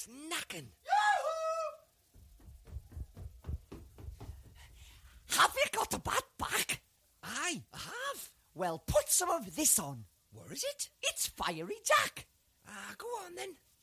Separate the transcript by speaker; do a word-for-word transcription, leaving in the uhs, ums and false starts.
Speaker 1: It's knacking.
Speaker 2: Have you got a bat back?
Speaker 1: Aye, I have.
Speaker 2: Well, put some of this on.
Speaker 1: Where is it?
Speaker 2: It's Fiery Jack.
Speaker 1: Ah, go on then.